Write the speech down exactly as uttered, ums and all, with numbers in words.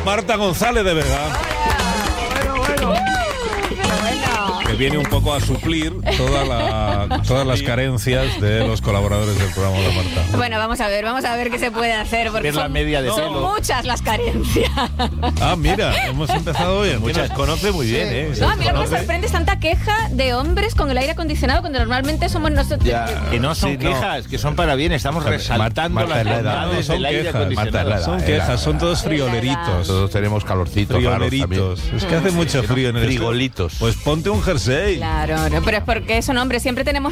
Marta González de Vega. Que viene un poco a suplir toda la, todas las carencias de los colaboradores del programa de Marta. Bueno, vamos a ver, vamos a ver qué se puede hacer, porque son, la media de son muchas las carencias. Ah, mira, hemos empezado bien. Muchas conoce muy bien, ¿eh? No, a mí lo que me sorprende es tanta queja de hombres con el aire acondicionado cuando normalmente somos nosotros. Ya, que no son Sí, no. quejas, que son para bien. Estamos resaltando Marta, las Marta, la edad. bondades No, son del aire quejas, acondicionado. Marta, la edad. Son quejas, son todos frioleritos. Todos tenemos calorcitos raros Frioleritos. también. Es que hace mucho frío en el Frigolitos. Pues ponte un jersey. Claro, no, pero es porque son hombres, siempre tenemos